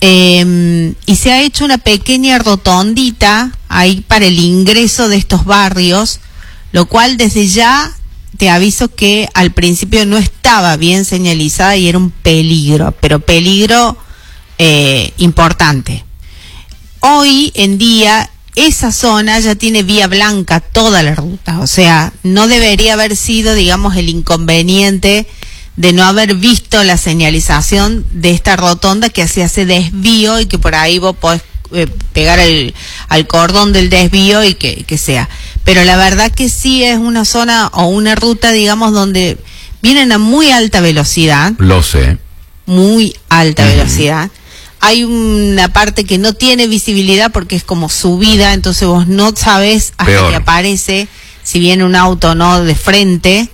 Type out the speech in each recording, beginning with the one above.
y se ha hecho una pequeña rotondita ahí para el ingreso de estos barrios, lo cual desde ya te aviso que al principio no estaba bien señalizada y era un peligro, pero peligro importante. Hoy en día esa zona ya tiene vía blanca toda la ruta, o sea, no debería haber sido, digamos, el inconveniente de no haber visto la señalización de esta rotonda que se hace desvío y que por ahí vos podés pegar al cordón del desvío y que sea. Pero la verdad que sí es una zona o una ruta, digamos, donde vienen a muy alta velocidad. Lo sé. Muy alta velocidad. Hay una parte que no tiene visibilidad porque es como subida, entonces vos no sabés hasta que aparece si viene un auto o no de frente.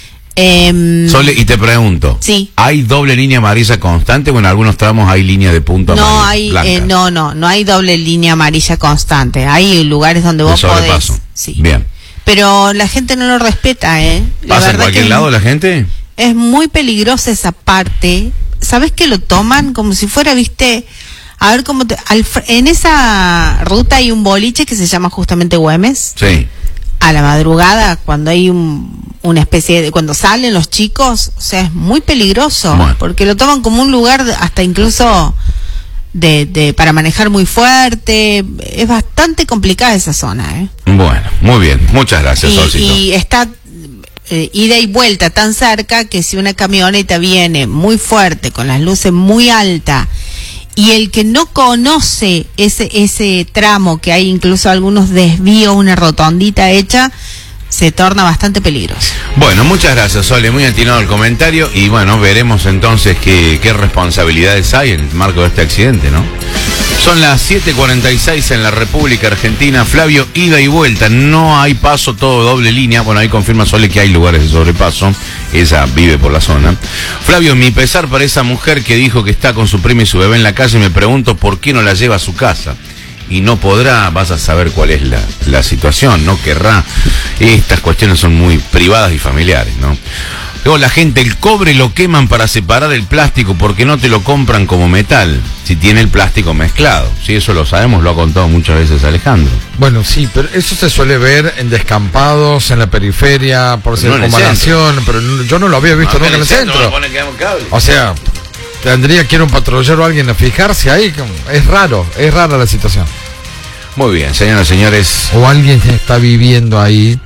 Sole, y te pregunto, sí. ¿hay doble línea amarilla constante o en algunos tramos hay línea de punto amarilla? No hay doble línea amarilla constante. Hay lugares donde vos podés. Sí. Bien. Pero la gente no lo respeta, ¿Pasa en cualquier lado la gente? Es muy peligrosa esa parte. ¿Sabés que lo toman como si fuera, viste? A ver cómo en esa ruta hay un boliche que se llama justamente Güemes. Sí. A la madrugada, cuando hay una especie de... Cuando salen los chicos, o sea, es muy peligroso. Bueno. Porque lo toman como un lugar hasta incluso para manejar muy fuerte. Es bastante complicada esa zona, Bueno, muy bien. Muchas gracias, Solcito. Y está ida y vuelta tan cerca que si una camioneta viene muy fuerte, con las luces muy altas, y el que no conoce ese tramo, que hay incluso algunos desvíos, una rotondita hecha, se torna bastante peligroso. Bueno, muchas gracias, Sole, muy atinado el comentario, y bueno, veremos entonces qué responsabilidades hay en el marco de este accidente, ¿no? Son las 7:46 en la República Argentina. Flavio, ida y vuelta, no hay paso, todo doble línea. Bueno, ahí confirma Sole que hay lugares de sobrepaso. Ella vive por la zona. Flavio, mi pesar para esa mujer que dijo que está con su prima y su bebé en la calle. Me pregunto por qué no la lleva a su casa. Y no podrá, vas a saber cuál es la situación, no querrá. Estas cuestiones son muy privadas y familiares, ¿no? Luego la gente, el cobre lo queman para separar el plástico porque no te lo compran como metal, si tiene el plástico mezclado. Sí, eso lo sabemos, lo ha contado muchas veces Alejandro. Bueno, sí, pero eso se suele ver en descampados, en la periferia, por circunvalación, pero yo no lo había visto nunca en el centro. O sea, tendría que ir un patrullero o alguien a fijarse ahí. Es rara la situación. Muy bien, señoras y señores. O alguien está viviendo ahí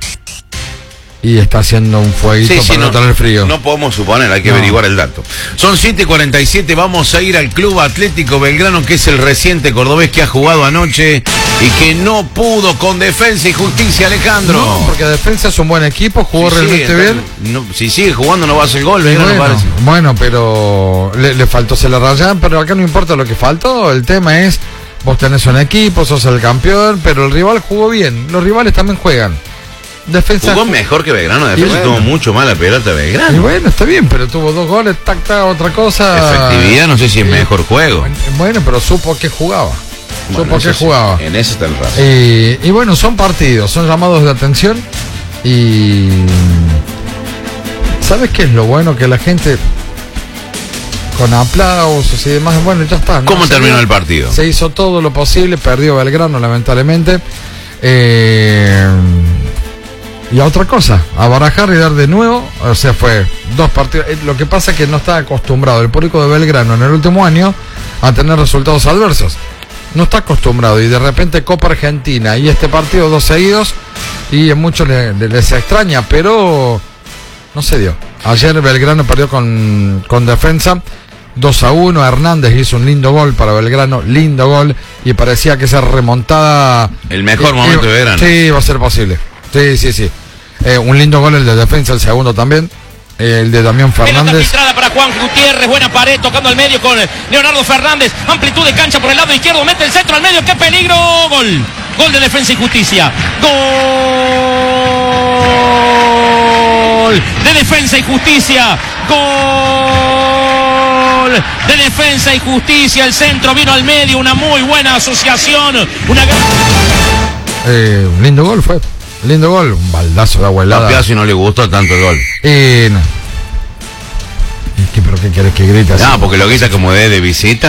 y está haciendo un fueguito para no tener frío. No podemos suponer, hay que averiguar el dato. Son 7:47, vamos a ir al Club Atlético Belgrano, que es el reciente cordobés que ha jugado anoche y que no pudo con Defensa y Justicia, Alejandro. No, porque Defensa es un buen equipo, jugó realmente bien. No, si sigue jugando no va a hacer gol, bueno, pero le faltó, se la rayan, pero acá no importa lo que faltó, el tema es, vos tenés un equipo, sos el campeón, pero el rival jugó bien, los rivales también juegan. Defensa jugó mejor que Belgrano, Defensa tuvo mucho más la pelota Belgrano. Y bueno, está bien, pero tuvo 2 goles, otra cosa. Efectividad, no sé si es mejor juego. Bueno, pero supo que jugaba. En ese está el rato. Y bueno, son partidos, son llamados de atención. Y ¿sabes qué es lo bueno? Que la gente, con aplausos y demás, bueno, ya está, ¿no? ¿Cómo terminó el partido? Se hizo todo lo posible, perdió Belgrano, lamentablemente. Y a otra cosa, a barajar y dar de nuevo, o sea, fue 2 partidos. Lo que pasa es que no está acostumbrado el público de Belgrano en el último año a tener resultados adversos. No está acostumbrado, y de repente Copa Argentina y este partido 2 seguidos, y a muchos les extraña, pero no se dio. Ayer Belgrano perdió con Defensa 2-1, Hernández hizo un lindo gol para Belgrano, lindo gol, y parecía que esa remontada... El mejor momento de Belgrano. Sí, va a ser posible. Sí. Un lindo gol el de Defensa, el segundo también. El de Damián Fernández. Pelota filtrada para Juan Gutiérrez, buena pared, tocando al medio con Leonardo Fernández. Amplitud de cancha por el lado izquierdo, mete el centro al medio, ¡qué peligro! Gol. Gol de Defensa y Justicia. Gol de Defensa y Justicia. Gol de Defensa y Justicia. El centro vino al medio, una muy buena asociación. Un lindo gol fue. Lindo gol, un baldazo de agua helada. A Piazzi no le gustó tanto el gol. No. ¿Pero qué querés que grite así? No, porque lo grita como de visita.